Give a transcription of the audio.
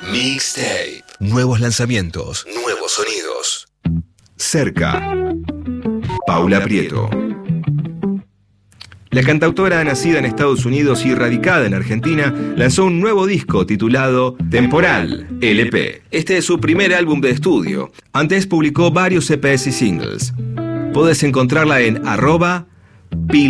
Mixtape. Nuevos lanzamientos. Nuevos sonidos. Cerca. Paula Prieto. La cantautora nacida en Estados Unidos y radicada en Argentina lanzó un nuevo disco titulado Temporal, LP. Este es su primer álbum de estudio. Antes publicó varios EPs y singles. Podés encontrarla en @pili